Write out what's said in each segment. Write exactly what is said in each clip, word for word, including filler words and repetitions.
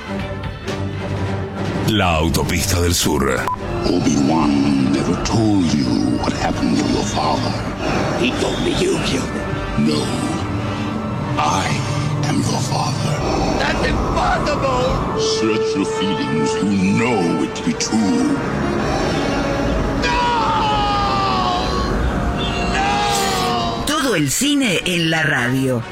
La autopista del sur. Obi-Wan never told you what happened to your father. He told me you killed him. No. I am your father. That's impossible! Search your feelings. You know it to be true. No! No! Todo el cine en la radio.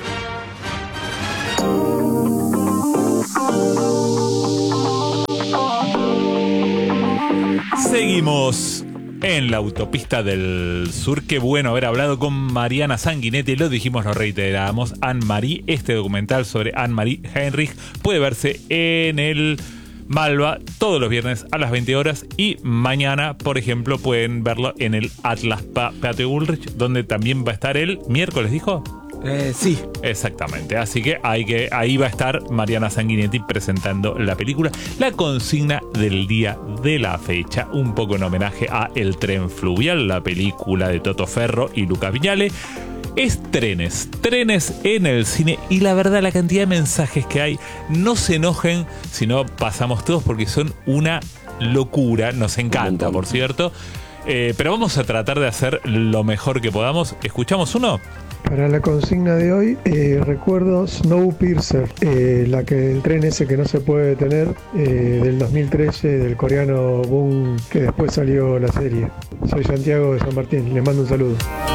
Seguimos en la autopista del sur. Qué bueno haber hablado con Mariana Sanguinetti. Lo dijimos, lo reiteramos. Anne-Marie, este documental sobre Anne-Marie Heinrich puede verse en el Malva todos los viernes a las veinte horas. Y mañana, por ejemplo, pueden verlo en el Atlas Pate Ulrich, donde también va a estar el miércoles, ¿dijo? Eh, sí. Exactamente, así que, hay que ahí va a estar Mariana Sanguinetti presentando la película. La consigna del día de la fecha, un poco en homenaje a El Tren Fluvial, la película de Toto Ferro y Lucas Viñale, es trenes, trenes en el cine. Y la verdad, la cantidad de mensajes que hay, no se enojen si no pasamos todos, porque son una locura, nos encanta, por cierto, eh, pero vamos a tratar de hacer lo mejor que podamos. ¿Escuchamos uno? Para la consigna de hoy, eh, recuerdo Snowpiercer, eh, la que el tren ese que no se puede detener, eh, del dos mil trece, del coreano Boom, que después salió la serie. Soy Santiago de San Martín, les mando un saludo.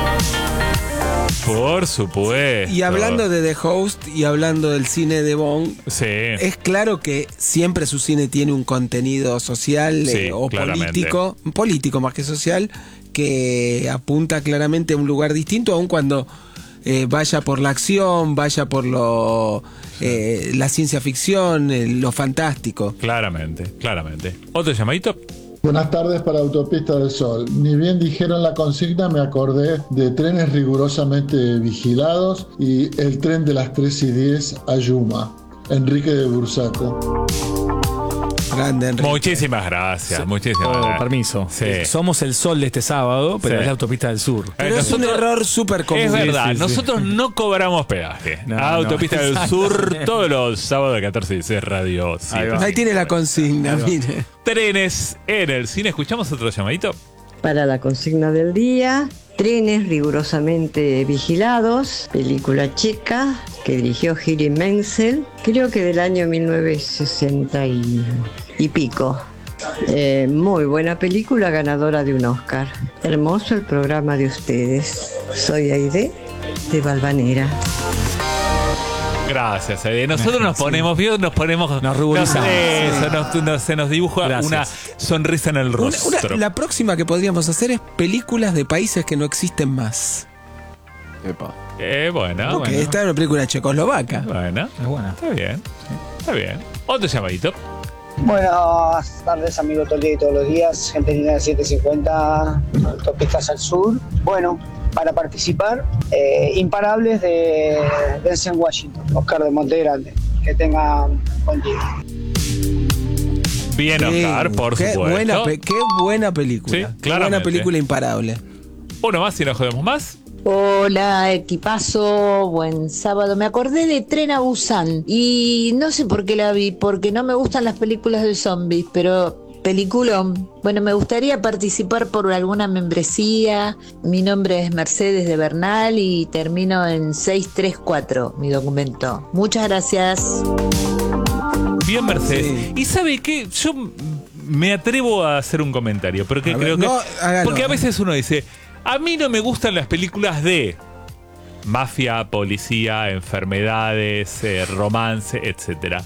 Por supuesto. Y hablando de The Host y hablando del cine de Bong, sí, es claro que siempre su cine tiene un contenido social, sí, eh, o claramente. político, político más que social, que apunta claramente a un lugar distinto, aun cuando eh, vaya por la acción, vaya por lo eh, la ciencia ficción, eh, lo fantástico. Claramente, claramente. ¿Otro llamadito? Buenas tardes para Autopista del Sol. Ni bien dijeron la consigna, me acordé de Trenes Rigurosamente Vigilados y El Tren de las tres y diez a Yuma, Enrique de Bursaco. Grande, Enrique. Muchísimas gracias, sí. muchísimas oh, gracias. Permiso. Sí. Somos el sol de este sábado, pero sí. es la autopista del sur. Pero es un error súper común. Es verdad, sí, sí, nosotros sí. no cobramos peaje. No, Autopista no. del Sur, todos los sábados de catorce y dieciséis Radio. Sí, Ahí va. Ahí tiene la consigna, mire. Trenes en el cine. ¿Escuchamos otro llamadito? Para la consigna del día, Trenes Rigurosamente Vigilados, película checa que dirigió Jiri Menzel, creo que del año mil novecientos sesenta y, y pico. Eh, muy buena película, ganadora de un Oscar. Hermoso el programa de ustedes. Soy Aide de Valvanera. Gracias, Aide. Nosotros nos ponemos, sí. nos ponemos, nos ruborizamos. Eso, nos, nos, se nos dibuja Gracias. una sonrisa en el rostro. Una, una, la próxima que podríamos hacer es películas de países que no existen más. Epa. Eh, bueno, Porque bueno. esta es una película checoslovaca. Bueno, es buena. Está bien, está bien. Otro llamadito. Buenas tardes, amigo Tolé, todos los días, gente linda de setecientos cincuenta, autopistas al sur. Bueno, para participar, eh, Imparables de Denzel Washington, Oscar de Monte Grande. Que tengan buen día. Bien, Oscar, por qué supuesto. Buena, qué buena película. Sí, qué claramente. buena película, Imparable. Uno más y nos jodemos más. Hola, equipazo, buen sábado. Me acordé de Tren a Busan y no sé por qué la vi, porque no me gustan las películas de zombies, pero peliculón. Bueno, me gustaría participar por alguna membresía. Mi nombre es Mercedes de Bernal y termino en seiscientos treinta y cuatro, mi documento. Muchas gracias. Bien, Mercedes. Sí. ¿Y sabe qué? Yo me atrevo a hacer un comentario, porque A creo ver, que... no, hágalo. Porque a veces uno dice... A mí no me gustan las películas de mafia, policía, enfermedades, eh, romance, etcétera.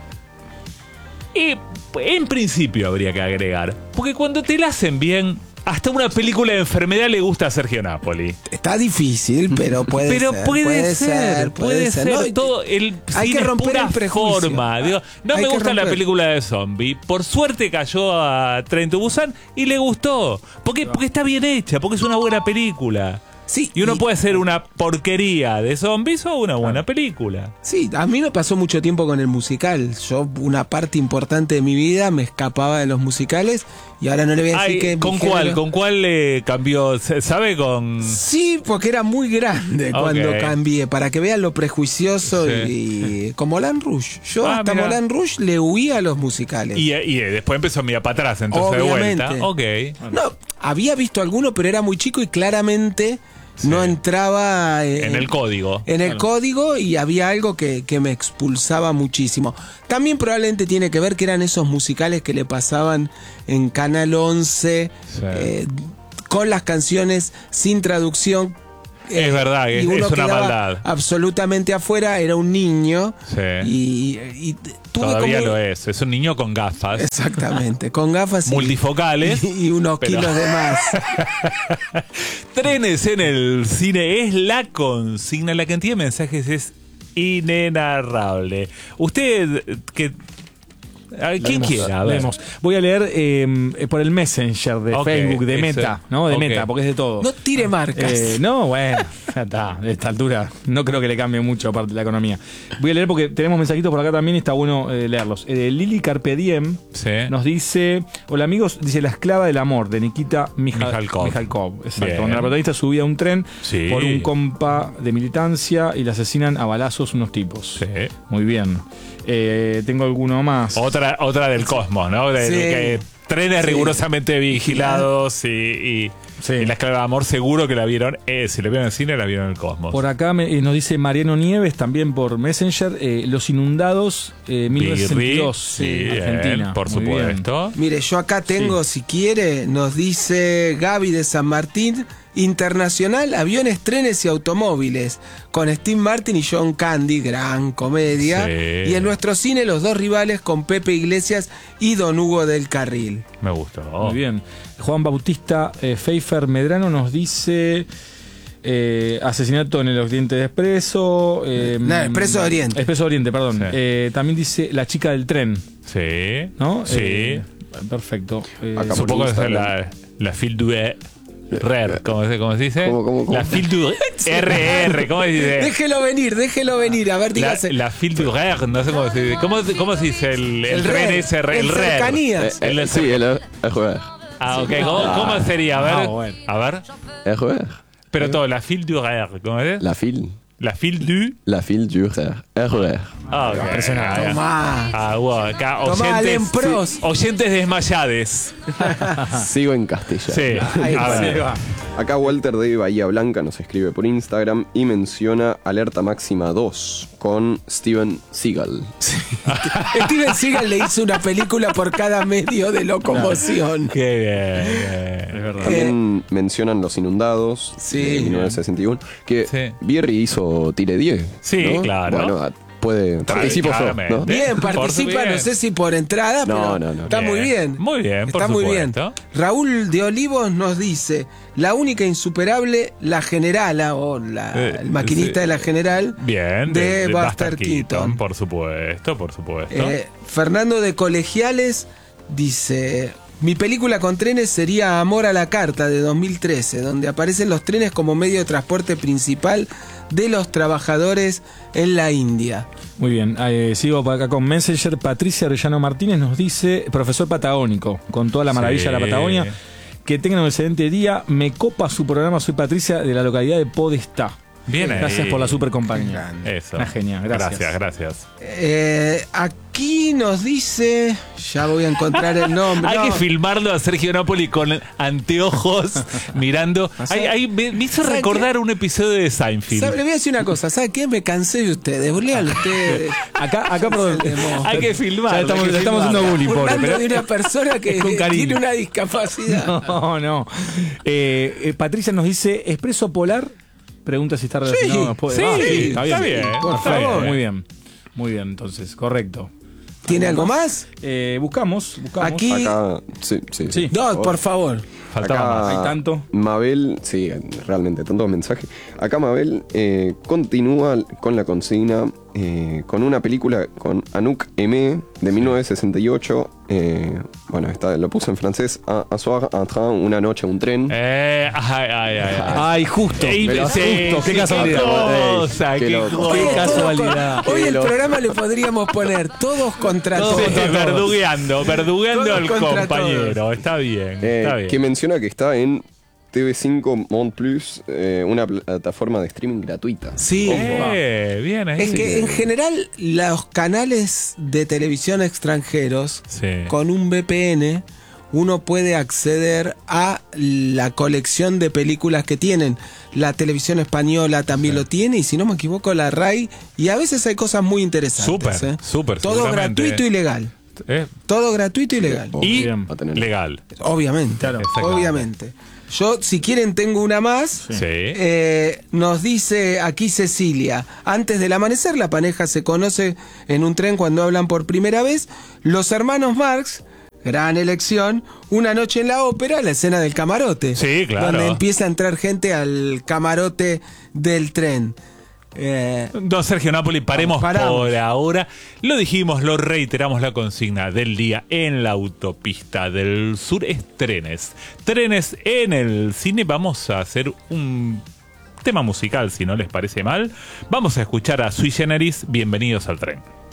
Y en principio habría que agregar, porque cuando te la hacen bien, hasta una película de enfermedad le gusta a Sergio Napoli. Está difícil, pero puede pero ser. puede, puede ser, ser, puede ser. No, todo el hay cine que romper pura el prejuicio. forma. Digo, no Hay me que gusta la romper. película de zombie. Por suerte cayó a Tren to Busan y le gustó. Porque, porque está bien hecha, porque es una buena película. Sí, y uno y, puede hacer una porquería de zombies o una buena película. Sí, a mí me pasó mucho tiempo con el musical. Yo, una parte importante de mi vida, me escapaba de los musicales Y ahora no le voy a decir Ay, que es mi ¿con cuál? género. ¿Con cuál le cambió? ¿Sabe? Con... Sí, porque era muy grande cuando Ok. cambié, para que vean lo prejuicioso Sí. y, y como Moulin Rouge. Yo Ah, hasta mirá. Moulin Rouge le huía a los musicales. Y, y después empezó a mirar para atrás, entonces Obviamente. de vuelta. Ok. No, había visto alguno, pero era muy chico y claramente Sí. no entraba en, En el código. en el Bueno. código y había algo que, que me expulsaba muchísimo. También probablemente tiene que ver que eran esos musicales que le pasaban en Canal once Sí. eh, con las canciones sin traducción. Es verdad, y es- uno es una quedaba maldad. absolutamente afuera, era un niño Sí. y, y tuve Todavía como- lo es. Es un niño con gafas. Exactamente, con gafas y- Multifocales. y, y unos pero- kilos de más. Trenes en el cine es la consigna. La cantidad de mensajes es inenarrable. Usted, que a ver, ¿quién Leemos, quiera? A ver. leemos. Voy a leer eh, por el Messenger de Ok, Facebook, de ese- Meta, ¿no? De ok. Meta, porque es de todo. No tire marcas. Eh, no, bueno, ya está. De esta altura no creo que le cambie mucho aparte de la economía. Voy a leer porque tenemos mensajitos por acá también y está bueno eh, leerlos. Eh, Lili Carpe Diem Sí. nos dice: hola amigos, dice La esclava del amor de Nikita Mija- Mijalkov. Mijalkov. Exacto. Bien. Cuando la protagonista subía a un tren Sí. por un compa de militancia y le asesinan a balazos unos tipos. Sí. Muy bien. Eh, tengo alguno más. Otra, otra del cosmos, ¿no? De, Sí. de que trenes Sí. rigurosamente vigilados y, y, Sí. y La esclava de amor seguro que la vieron. Eh, si la vieron en el cine, la vieron en el cosmos. Por acá me- eh, nos dice Mariano Nieves, también por Messenger, eh, Los Inundados, eh, mil novecientos sesenta y dos, Birri, sí, Argentina. bien, por Muy bien. supuesto. Mire, yo acá tengo, si quiere, nos dice Gaby de San Martín, Internacional, Aviones, Trenes y Automóviles, con Steve Martin y John Candy, gran comedia. Sí. Y en nuestro cine, Los dos rivales con Pepe Iglesias y Don Hugo del Carril. Me gustó. Muy bien. Juan Bautista eh, Pfeiffer Medrano nos dice eh, asesinato en el Occidente de Expreso. Eh, No, Expreso de Oriente. Expreso de Oriente, perdón. Sí. Eh, también dice La chica del tren, Sí. ¿no? Sí. Eh, perfecto. Eh, Acá por Supongo que es Instagram. la, la fil du R, ¿cómo se, cómo se dice? ¿Cómo, cómo, cómo? La fil du R R, ¿cómo se dice? Déjelo venir, déjelo venir, a ver, La, dígase. la fil du R, no sé cómo se dice. ¿Cómo, cómo se dice el, el, El tren R, ese? el El R. cercanías. Eh, eh, sí, el R V R. Ah, ok. ¿Cómo, cómo sería? A ver. Ah, bueno. A ver. R V R. Pero todo, la fil du R, ¿cómo es? La file. La fil du. La file du R V R. Ah, ok. Impresionante. Tomá. Ah, wow, acá Tomá, Alem oyentes, Pros. oyentes desmayades. Sigo en castellano. Sí. Ahí A va. ver. Acá Walter de Bahía Blanca nos escribe por Instagram y menciona Alerta Máxima dos con Steven Seagal. Steven Seagal le hizo una película por cada medio de locomoción. Qué bien. Es verdad. También mencionan Los Inundados Sí. de mil novecientos sesenta y uno, que Sí. Birri hizo Tire diez. Sí, ¿no? claro. Bueno, a- puede participo yo, claramente. ¿no? Bien, Por participa, bien. no sé si por entrada, No, pero no, no. está muy bien. Muy bien, por Está muy bien. supuesto. Raúl de Olivos nos dice, la única insuperable, la generala, o la, Eh, el maquinista sí. de la general, Bien, de, Buster Keaton. Por supuesto, por supuesto. Eh, Fernando de Colegiales dice, mi película con trenes sería Amor a la Carta de dos mil trece, donde aparecen los trenes como medio de transporte principal de los trabajadores en la India. Muy bien, eh, sigo por acá con Messenger. Patricia Arellano Martínez nos dice, profesor patagónico, con toda la maravilla Sí. de la Patagonia. Que tengan un excelente día. Me copa su programa. Soy Patricia de la localidad de Podestá. Bien ahí. Gracias por la super compañía. Eso. Una genia, gracias. Gracias, gracias. Eh, aquí nos dice, ya voy a encontrar el nombre. Hay no. que filmarlo a Sergio Napoli con anteojos mirando. Ay, ay, me, me hizo ¿Sabe recordar un episodio de Seinfeld. ¿Sabe? Le voy a decir una cosa, ¿sabe qué? Me cansé de ustedes, lean ustedes. Acá, acá, perdón. Hay que filmarlo. Ya estamos, hay que le estamos haciendo filmarlo. bullying, pobre. Hablando Pero de una persona que es con cariño. tiene una discapacidad. No, no. Eh, eh, Patricia nos dice, ¿Expreso Polar? Pregunta si está relacionado. nos puede- sí, Ah, está bien, por Perfecto, favor. Muy bien. Muy bien, entonces, correcto. ¿Tiene algo más? Eh, buscamos, buscamos. Aquí- Acá, sí, sí. Sí. No, por favor. Faltaba más. Hay tanto. Mabel, sí, realmente, tantos mensajes. Acá Mabel eh, continúa con la consigna eh, con una película con Anouk Aimée de mil novecientos sesenta y ocho. Eh, bueno, está, lo puso en francés. Un soir, un train, una noche, un tren. Eh, ay, ay, ay. Ay, justo. Ey, Pero sí, justo. sí, Qué casualidad. cosa, Ey, qué qué loco. cosa. Qué casualidad. Hoy Qué el loco. programa le podríamos poner todos contra Sí, todos. verdugueando, verduguando Todos al contra compañero. Está bien, Eh, está bien. que menciona que está en T V cinco Monde Plus, eh, una plataforma de streaming gratuita. Sí. Eh, bien ahí. Es que en general los canales de televisión extranjeros Sí. con un V P N uno puede acceder a la colección de películas que tienen. La televisión española también lo tiene y si no me equivoco la RAI y a veces hay cosas muy interesantes. Súper, ¿eh? súper, Todo seguramente. gratuito y legal. Eh, Todo gratuito y legal. y Bien. Va a tener. legal. Obviamente. Claro. Exactamente. Obviamente. Yo, si quieren, tengo una más. Sí. Eh, nos dice aquí Cecilia, antes del amanecer la pareja se conoce en un tren cuando hablan por primera vez. Los hermanos Marx, gran elección, una noche en la ópera, la escena del camarote. Sí, claro. Donde empieza a entrar gente al camarote del tren. Eh, Don Sergio Napoli, paremos Vamos, paramos. por ahora. Lo dijimos, lo reiteramos, la consigna del día en la autopista del sur es trenes. Trenes en el cine. Vamos a hacer un tema musical, si no les parece mal. Vamos a escuchar a Sui Generis, Bienvenidos al tren.